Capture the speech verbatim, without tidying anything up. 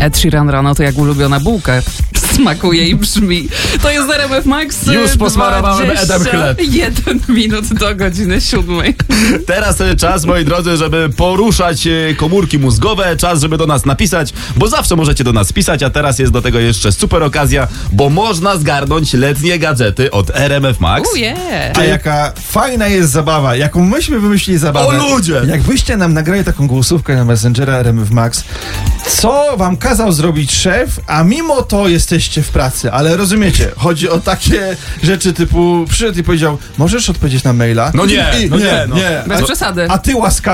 Ed Sheeran rano to jak ulubiona bułka. Smakuje i brzmi. To jest R M F Max. Już posmarowałem Edem chleb. Jeden minut do godziny siódmej. Teraz czas, moi drodzy, żeby poruszać e, komórki mózgowe, czas, żeby do nas napisać, bo zawsze możecie do nas pisać, a teraz jest do tego jeszcze super okazja, bo można zgarnąć letnie gadżety od R M F Max. Oh yeah. A jaka fajna jest zabawa, jaką myśmy wymyślili zabawę. O ludzie! Jakbyście nam nagrali taką głosówkę na Messengera R M F Max, co wam kazał zrobić szef, a mimo to jesteście w pracy, ale rozumiecie, chodzi o takie rzeczy typu przyszedł i powiedział, możesz odpowiedzieć na maila? No nie, I, no nie, no. Bez przesady. A ty łaskawie